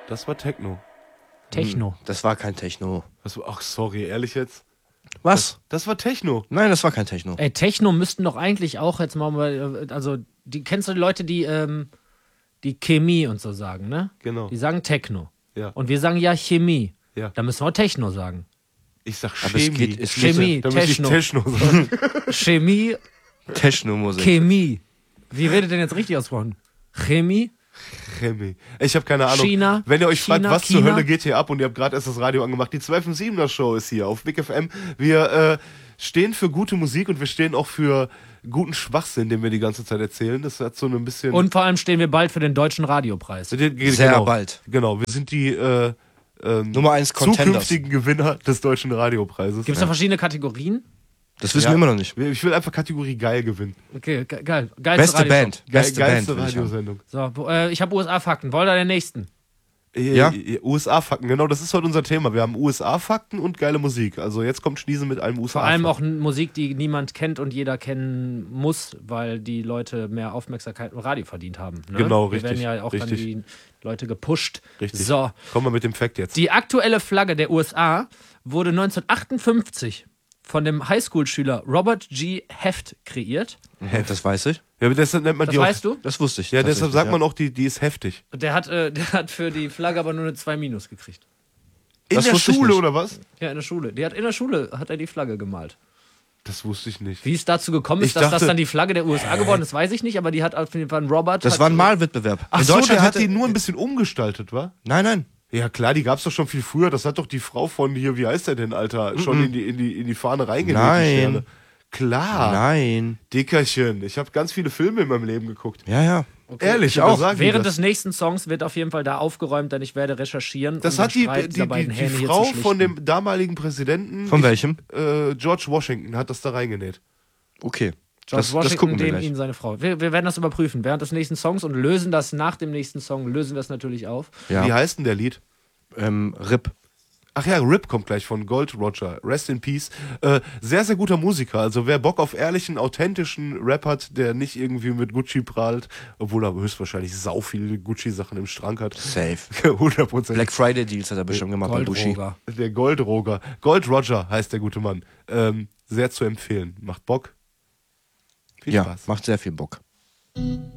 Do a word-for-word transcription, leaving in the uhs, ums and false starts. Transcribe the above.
Das war Techno. Techno. Das war kein Techno. Das war, ach, sorry, ehrlich jetzt? Was? Das, das war Techno. Nein, das war kein Techno. Ey, Techno müssten doch eigentlich auch jetzt mal, also, die kennst du die Leute, die, ähm, die Chemie und so sagen, ne? Genau. Die sagen Techno. Ja. Und wir sagen ja Chemie. Ja. Da müssen wir Techno sagen. Ich sag Aber es Chemie. geht- es Chemie, Da muss ich Techno. Techno sagen. Chemie, Techno-Musik. Chemie. Wie wird denn jetzt richtig ausgesprochen? Chemie? Chemie. Ich habe keine Ahnung. China, Wenn ihr euch China, fragt, was China. zur Hölle geht hier ab und ihr habt gerade erst das Radio angemacht, die zwei fünf siebener Show ist hier auf Big F M. Wir äh, stehen für gute Musik und wir stehen auch für guten Schwachsinn, den wir die ganze Zeit erzählen. Das hat so ein bisschen... Und vor allem stehen wir bald für den Deutschen Radiopreis. Sehr Sehr bald. Genau, wir sind die äh, ähm, Nummer eins Contenders. zukünftigen Gewinner des Deutschen Radiopreises. Gibt es da verschiedene Kategorien? Das wissen Ja. wir immer noch nicht. Ich will einfach Kategorie geil gewinnen. Okay, ge geil. Geilste Beste Radioshow. Band. Geil, Beste geilste Band. will ich haben. Radiosendung. So, wo- äh, ich habe U S A-Fakten. Wollt ihr den nächsten? Ja. Äh, U S A-Fakten, genau, das ist heute unser Thema. Wir haben U S A-Fakten und geile Musik. Also jetzt kommt Schniese mit einem U S A-Fakten. Vor allem auch n- Musik, die niemand kennt und jeder kennen muss, weil die Leute mehr Aufmerksamkeit im Radio verdient haben. Ne? Genau, Wir richtig, werden ja auch richtig. dann die Leute gepusht. Richtig. So, Kommen wir mit dem Fact jetzt. die aktuelle Flagge der U S A wurde neunzehnhundertachtundfünfzig von dem Highschool-Schüler Robert G. Heft kreiert. Mhm, Das weiß ich. Ja, aber deshalb nennt man Das die auch, weißt du? Das wusste ich. Ja, deshalb tatsächlich, sagt ja. man auch, die, die ist heftig. Der hat, äh, der hat für die Flagge aber nur eine zwei Minus gekriegt. In Das der wusste ich Schule nicht. oder was? Ja, in der Schule. Die hat, in der Schule hat er die Flagge gemalt. Das wusste ich nicht. Wie es dazu gekommen ist, Ich dass das dachte- dann die Flagge der U S A geworden ist, weiß ich nicht, aber die hat auf jeden Fall ein Robert. Das hat war ein Malwettbewerb. Ach In so, Deutschland der hat hatte- die nur ein bisschen umgestaltet, wa? Nein, nein. Ja klar, die gab's doch schon viel früher. Das hat doch die Frau von hier, wie heißt der denn, Alter, schon in die, in die, in die Fahne reingelegt. die Nein. Sterne. Klar. Nein. Dickerchen. Ich habe ganz viele Filme in meinem Leben geguckt. Ja, ja. Ehrlich, ich aber auch. sagen die Während das? des nächsten Songs wird auf jeden Fall da aufgeräumt, denn ich werde recherchieren. Das um hat den die, Streit die, dieser die, beiden die Hähne hier Frau zu von schlichten. dem damaligen Präsidenten, Von welchem? äh, George Washington, hat das da reingenäht. Okay. George das, Washington, das gucken wir dem gleich. ihn seine Frau. Wir, wir werden das überprüfen während des nächsten Songs und lösen das nach dem nächsten Song, lösen wir es natürlich auf. Wie Ja. heißt denn der Lied? Ähm, R I P. Ach ja, Rip kommt gleich von Gold Roger. Rest in Peace. Äh, sehr, sehr guter Musiker. Also wer Bock auf ehrlichen, authentischen Rap hat, der nicht irgendwie mit Gucci prahlt, obwohl er höchstwahrscheinlich sau viele Gucci-Sachen im Schrank hat. Safe. hundert Prozent. Black Friday Deals hat er bestimmt gemacht bei Bushi. Goldroger. Der Gold Roger. Gold Roger heißt der gute Mann. Ähm, sehr zu empfehlen. Macht Bock. Viel Ja, Spaß. macht sehr viel Bock.